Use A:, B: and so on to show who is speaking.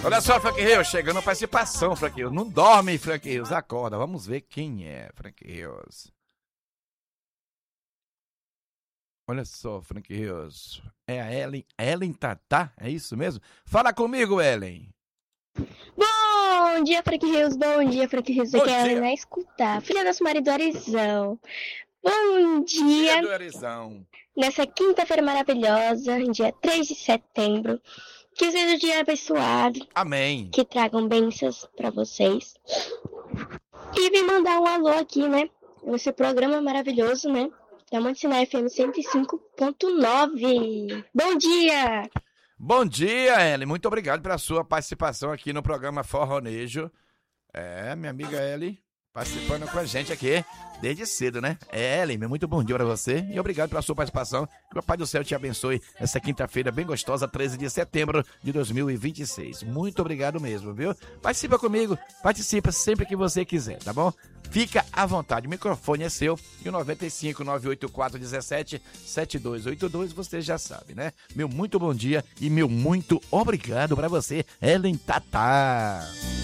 A: Olha só, Frank Rios, chegando a participação, Frank Rios. Não dorme, Frank Rios, acorda. Vamos ver quem é, Frank Rios. Olha só, Frank Rios. É a Ellen. Ellen Tatá? É isso mesmo? Fala comigo, Ellen.
B: Bom dia, Frank Rios. Bom dia, Frank Rios. Aqui é a Ellen na escutar. Filha da Sumari do Arizão. Bom dia.
A: Filha do Arizão.
B: Nessa quinta-feira maravilhosa, dia 3 de setembro. Que seja um dia abençoado.
A: Amém.
B: Que tragam bênçãos pra vocês. E vim mandar um alô aqui, né? Esse programa maravilhoso, né? Da Monte-Sinai FM 105.9. Bom dia!
A: Bom dia, Ellen. Muito obrigado pela sua participação aqui no programa Forronejo. É, minha amiga Ellen, participando com a gente aqui desde cedo, né? É, Ellen, muito bom dia pra você e obrigado pela sua participação. Que o Pai do Céu te abençoe essa quinta-feira bem gostosa, 13 de setembro de 2026. Muito obrigado mesmo, viu? Participa comigo, participa sempre que você quiser, tá bom? Fica à vontade, o microfone é seu e o 95 984 17 7282 você já sabe, né? Meu muito bom dia e meu muito obrigado pra você, Ellen Tatá.